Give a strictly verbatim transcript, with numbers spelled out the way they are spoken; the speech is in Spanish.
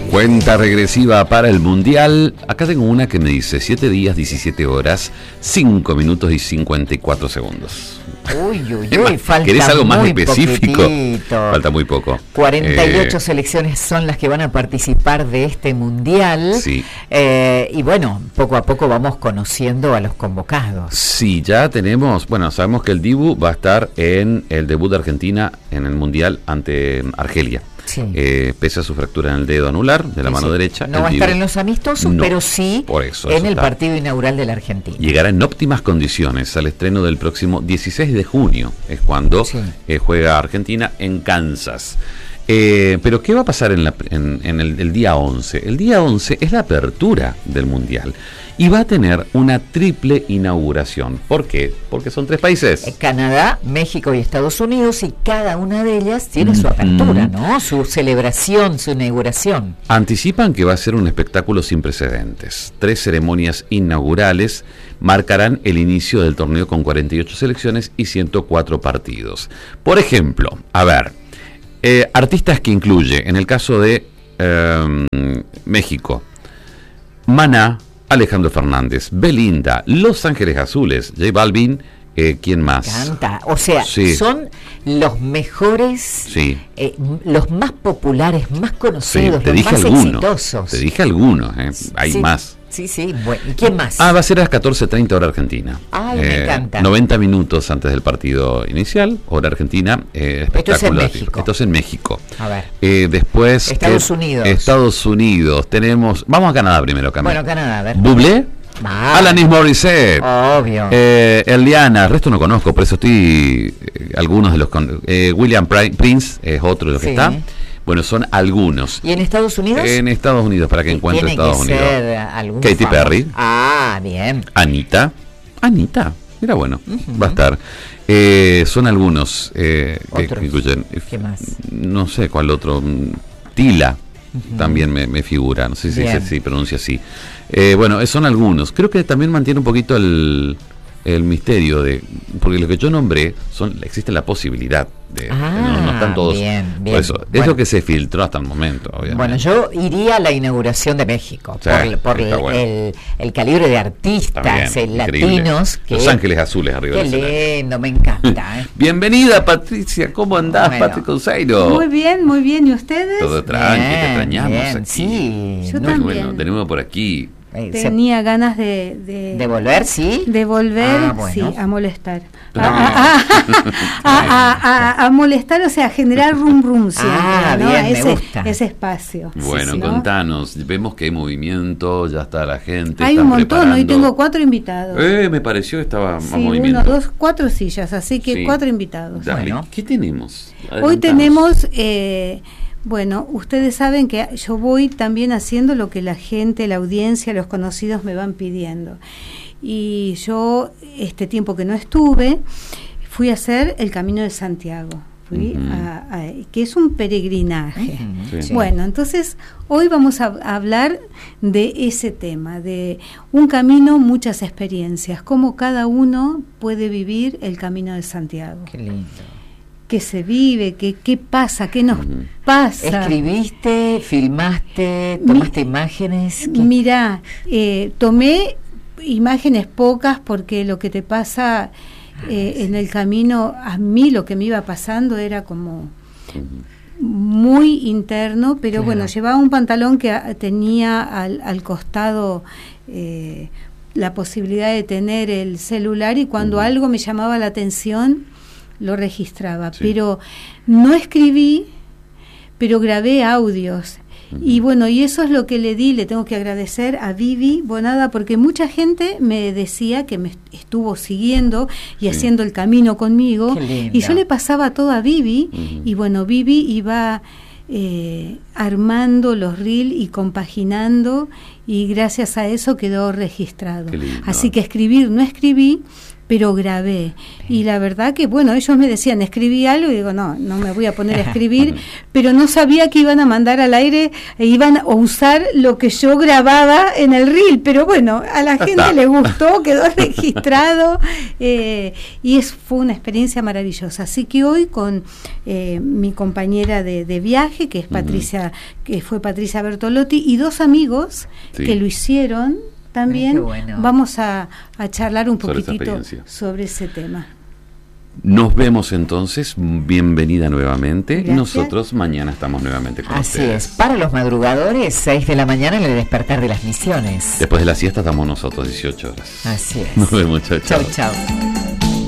Cuenta regresiva para el Mundial. Acá tengo una que me dice siete días, diecisiete horas, cinco minutos y cincuenta y cuatro segundos. Uy, uy, uy, falta ¿Querés algo más muy específico? Poquitito. Falta muy poco. cuarenta y ocho Eh, selecciones son las que van a participar de este Mundial. Sí. Eh, y bueno, poco a poco vamos conociendo a los convocados. Sí, ya tenemos, bueno, sabemos que el Dibu va a estar en el debut de Argentina en el Mundial ante Argelia. Sí. Eh, pese a su fractura en el dedo anular de la Sí, mano sí. derecha. No el va a Dibu estar en los amistosos, no, pero sí por eso, en eso el está. partido inaugural de la Argentina. Llegará en óptimas condiciones al estreno del próximo dieciséis de junio, es cuando Sí. eh, juega Argentina en Kansas. Eh, pero ¿qué va a pasar en, la, en, en el, el día once? El día once es la apertura del Mundial y va a tener una triple inauguración. ¿Por qué? Porque son tres países. Eh, Canadá, México y Estados Unidos, y cada una de ellas tiene su apertura, ¿no? Su celebración, su inauguración. Anticipan que va a ser un espectáculo sin precedentes. Tres ceremonias inaugurales marcarán el inicio del torneo con cuarenta y ocho selecciones y ciento cuatro partidos. Por ejemplo, a ver, eh, artistas que incluye, en el caso de eh, México, Maná, Alejandro Fernández, Belinda, Los Ángeles Azules, J Balvin, eh, ¿quién más? Canta, o sea, Sí. son los mejores, Sí. eh, los más populares, más Sí, conocidos, te los dije más algunos. exitosos. Te dije algunos, eh, hay Sí, más. Sí, sí, bueno, ¿y quién más? Ah, va a ser a las catorce treinta hora Argentina. Ay, me encanta. noventa minutos antes del partido inicial, hora Argentina. Eh, Esto es en espectáculo. México. Esto es en México. A ver. Eh, después. Estados eh, Unidos. Estados Unidos. Tenemos. Vamos a Canadá primero, Camila. Bueno, Canadá, a ver. Bublé. Ah, Alanis Morissette. obvio. Eh, Eliana, el resto no conozco, por eso estoy. eh, algunos de los. Con, eh, William Pri- Prince es otro de los que Sí. está. Bueno, son algunos. ¿Y en Estados Unidos? En Estados Unidos, para que Y encuentre tiene Estados que Unidos. ser algún Katy famoso. Perry. Ah, bien. Anita. Anita. Mira, bueno, Ujú. va a estar. Eh, son algunos eh, que, Otros. que incluyen. ¿Qué más? No sé cuál otro. mm, Tila. Ujú. También me, me figura. No sé si Bien. se si pronuncia así. Eh, bueno, eh, son algunos. Creo que también mantiene un poquito el, el misterio de. Porque lo que yo nombré, son existe la posibilidad de. Ah, no, no están todos. bien, bien. Por eso, es Bueno. lo que se filtró hasta el momento, obviamente. Bueno, yo iría a la inauguración de México, Sí, por, por está el, bueno. el, el calibre de artistas También, eh, increíble. latinos. Que, Los Ángeles Azules arriba Qué del escenario. lindo, me encanta. ¿eh? Bienvenida, Patricia. ¿Cómo andás, Bueno. Patrick Conceiro? Muy bien, muy bien. ¿Y ustedes? Todo tranqui, te Bien, extrañamos bien, aquí. sí. Yo No, Muy también. bueno, tenemos por aquí. eh, se- Tenía ganas de, de, ¿De volver, sí? de volver, Ah, bueno. sí, a molestar. Ah. A, a- a- a- a- a molestar, o sea, a generar rum rum siempre, Ah, ¿no? bien, me ese, gusta. ese espacio. Bueno, Sí, ¿no? contanos. Vemos que hay movimiento, ya está la gente. Hay están un montón, hoy preparando. tengo cuatro invitados. Eh, me pareció que estaba más Sí, movimiento. uno, dos, cuatro sillas, así que Sí. cuatro invitados. Dale, Bueno. ¿qué tenemos? Hoy Adelantanos. tenemos, eh, bueno, ustedes saben que yo voy también haciendo lo que la gente, la audiencia, los conocidos me van pidiendo. Y yo, este tiempo que no estuve, fui a hacer el Camino de Santiago, fui Ujú. a- a- que es un peregrinaje. Ujú, Sí. Bueno, entonces hoy vamos a, a hablar de ese tema, de un camino, muchas experiencias, cómo cada uno puede vivir el Camino de Santiago. Qué lindo. ¿Qué se vive? ¿Qué, qué pasa? ¿Qué nos Ujú. pasa? ¿Escribiste, filmaste, tomaste imágenes? ¿Qué? Mirá, eh, tomé imágenes pocas porque lo que te pasa eh, sí. en el camino, a mí lo que me iba pasando era como Ujú. muy interno, pero Claro. bueno, llevaba un pantalón que a- tenía al, al costado eh, la posibilidad de tener el celular y cuando Ujú. algo me llamaba la atención lo registraba, Sí. pero no escribí, pero grabé audios. Ujú. Y bueno, y eso es lo que le di, le tengo que agradecer a Vivi Bonada, porque mucha gente me decía que me estuvo siguiendo y Sí. haciendo el camino conmigo, Qué lindo. y yo le pasaba todo a Vivi, Ujú. y bueno, Vivi iba eh, armando los reels y compaginando, y gracias a eso quedó registrado. Qué lindo. Así que escribir no escribí, pero grabé. Y la verdad que, bueno, ellos me decían, escribí algo, y digo, no, no me voy a poner a escribir, pero no sabía que iban a mandar al aire, e iban a usar lo que yo grababa en el reel, pero bueno, a la gente le gustó, quedó registrado, eh, y es, fue una experiencia maravillosa. Así que hoy con eh, mi compañera de, de viaje, que es Patricia, uh-huh. que fue Patricia Bertolotti, y dos amigos sí. que lo hicieron, también bueno. vamos a, a charlar un poquitito sobre, sobre ese tema. Nos vemos entonces, bienvenida nuevamente. Gracias. Nosotros mañana estamos nuevamente con Así ustedes. es, para los madrugadores, seis de la mañana en el despertar de las misiones. Después de la siesta estamos nosotros, dieciocho horas. Así es. Nos vemos, chao, chao. Chau, chau.